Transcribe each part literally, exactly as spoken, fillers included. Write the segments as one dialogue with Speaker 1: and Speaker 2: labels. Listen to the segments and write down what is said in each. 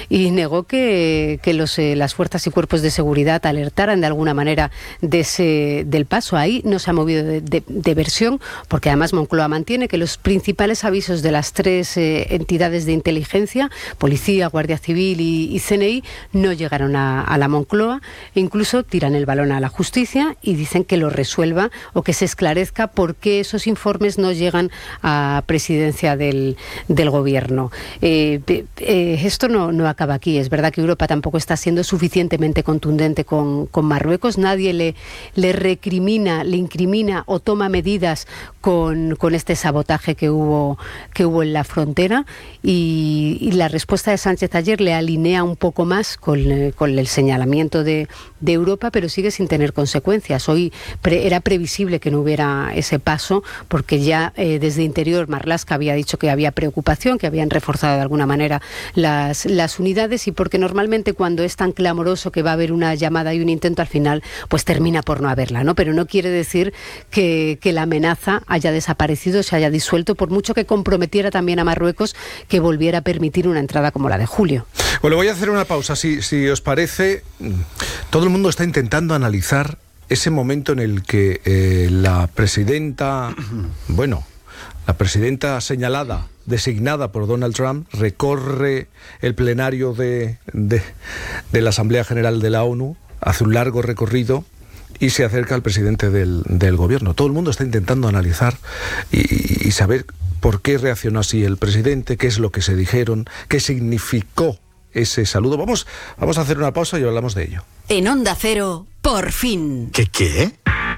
Speaker 1: y negó que, que los, eh, las fuerzas y cuerpos de seguridad alertaran de alguna manera de ese, del paso. Ahí no se ha movido de, de, de versión, porque además Moncloa mantiene que los principales avisos de las tres eh, entidades de inteligencia, Policía, Guardia Civil y, y C N I, no llegaron a, a la Moncloa, e incluso tiran el balón a la justicia y dicen que lo resuelva o que se esclarezca por qué esos informes no llegan a presidencia del, del gobierno. Eh, eh, esto no, no acaba aquí. Es verdad que Europa tampoco está siendo suficientemente contundente con, con Marruecos. Nadie le, le recrimina, le incrimina o toma medidas con, con este sabotaje que hubo, que hubo en la frontera, y, y la respuesta de Sánchez ayer le alinea un poco más con, eh, con el señalamiento de, de Europa, pero sigue sin tener consecuencias. Hoy pre, era previsible que no hubiera ese paso, porque ya eh, desde Interior Marlaska había dicho que había preocupación, que habían reforzado de alguna manera las, las unidades, y porque normalmente cuando es tan clamoroso que va a haber una llamada y un intento, al final pues termina por no haberla, ¿no? Pero no quiere decir que, que la amenaza haya desaparecido, se haya disuelto, por mucho que comprometiera también a Marruecos que volviera a permitir una entrada como la de julio.
Speaker 2: Bueno, voy a hacer una pausa, si, si os parece. Todo el mundo está intentando analizar ese momento en el que eh, la presidenta, bueno, la presidenta señalada, designada por Donald Trump, recorre el plenario de, de, de la Asamblea General de la ONU, hace un largo recorrido y se acerca al presidente del, del gobierno. Todo el mundo está intentando analizar y, y saber por qué reaccionó así el presidente, qué es lo que se dijeron, qué significó ese saludo. Vamos, vamos a hacer una pausa y hablamos de ello.
Speaker 3: En Onda Cero, por fin.
Speaker 4: ¿Qué qué?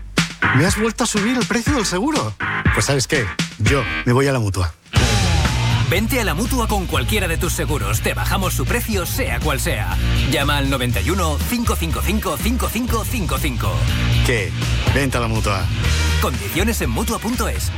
Speaker 4: ¿Me has vuelto a subir el precio del seguro? Pues ¿sabes qué? Yo me voy a la Mutua.
Speaker 5: Vente a la Mutua con cualquiera de tus seguros. Te bajamos su precio, sea cual sea. Llama al noventa y uno, cinco cinco cinco, cinco cinco cinco cinco.
Speaker 4: ¿Qué? Vente a la Mutua.
Speaker 5: Condiciones en Mutua punto es.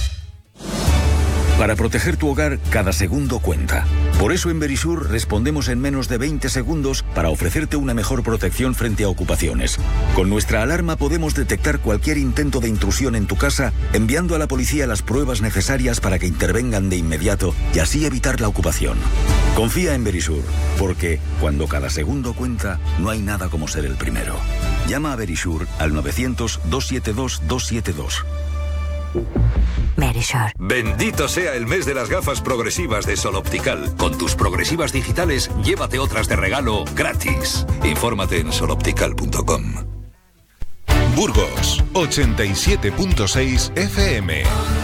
Speaker 6: Para proteger tu hogar, cada segundo cuenta. Por eso en Verisur respondemos en menos de veinte segundos para ofrecerte una mejor protección frente a ocupaciones. Con nuestra alarma podemos detectar cualquier intento de intrusión en tu casa, enviando a la policía las pruebas necesarias para que intervengan de inmediato y así evitar la ocupación. Confía en Verisur, porque cuando cada segundo cuenta, no hay nada como ser el primero. Llama a Verisur al novecientos, doscientos setenta y dos, doscientos setenta y dos.
Speaker 7: Verisur.
Speaker 8: Bendito sea el mes de las gafas progresivas de Sol Optical. Con tus progresivas digitales, llévate otras de regalo gratis. Infórmate en sol optical punto com.
Speaker 9: Burgos, ochenta y siete punto seis F M.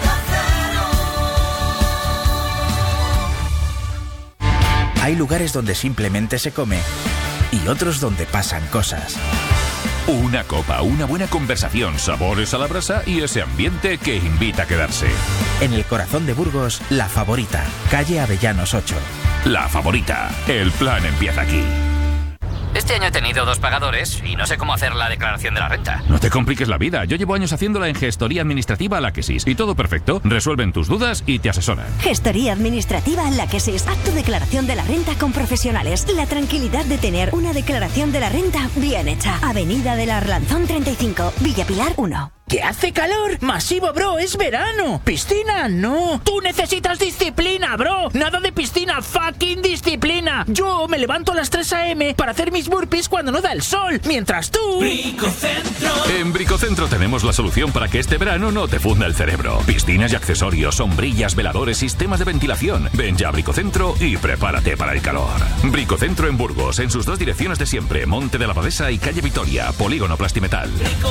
Speaker 10: Hay lugares donde simplemente se come y otros donde pasan cosas.
Speaker 11: Una copa, una buena conversación, sabores a la brasa y ese ambiente que invita a quedarse.
Speaker 10: En el corazón de Burgos, La Favorita, calle Avellanos ocho.
Speaker 11: La Favorita, el plan empieza aquí.
Speaker 12: Este año he tenido dos pagadores y no sé cómo hacer la declaración de la renta.
Speaker 11: No te compliques la vida. Yo llevo años haciéndola en Gestoría Administrativa Laquesis y todo perfecto. Resuelven tus dudas y te asesoran.
Speaker 13: Gestoría Administrativa Laquesis. Haz tu declaración de la renta con profesionales. La tranquilidad de tener una declaración de la renta bien hecha. Avenida del Arlanzón treinta y cinco, Villa Pilar uno.
Speaker 14: ¿Que hace calor? Masivo, bro, es verano. Piscina, no. Tú necesitas disciplina, bro. Nada de piscina, fucking disciplina. Yo me levanto a las tres a eme para hacer mis burpees cuando no da el sol, mientras tú...
Speaker 11: Bricocentro. En Bricocentro tenemos la solución para que este verano no te funda el cerebro. Piscinas y accesorios, sombrillas, veladores, sistemas de ventilación. Ven ya a Bricocentro y prepárate para el calor. Bricocentro en Burgos, en sus dos direcciones de siempre, Monte de la Abadesa y calle Vitoria, Polígono Plastimetal.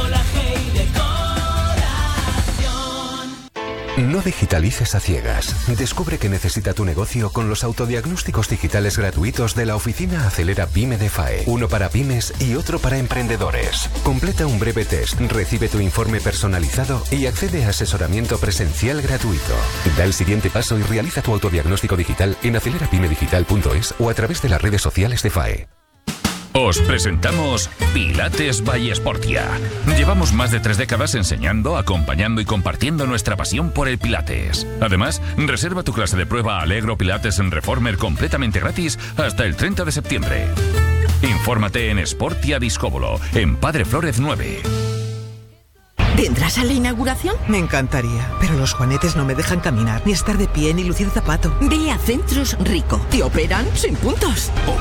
Speaker 15: No digitalices a ciegas. Descubre qué necesita tu negocio con los autodiagnósticos digitales gratuitos de la Oficina Acelera Pyme de F A E. Uno para pymes y otro para emprendedores. Completa un breve test, recibe tu informe personalizado y accede a asesoramiento presencial gratuito. Da el siguiente paso y realiza tu autodiagnóstico digital en acelera pyme digital punto es o a través de las redes sociales de F A E.
Speaker 11: Os presentamos Pilates by Sportia. Llevamos más de tres décadas enseñando, acompañando y compartiendo nuestra pasión por el Pilates. Además, reserva tu clase de prueba Allegro Pilates en Reformer completamente gratis hasta el treinta de septiembre. Infórmate en Sportia Discóbolo, en Padre Flórez nueve.
Speaker 16: ¿Vendrás a la inauguración?
Speaker 17: Me encantaría, pero los juanetes no me dejan caminar, ni estar de pie, ni lucir zapato.
Speaker 13: Ve a Centros Rico.
Speaker 16: ¿Te operan sin puntos?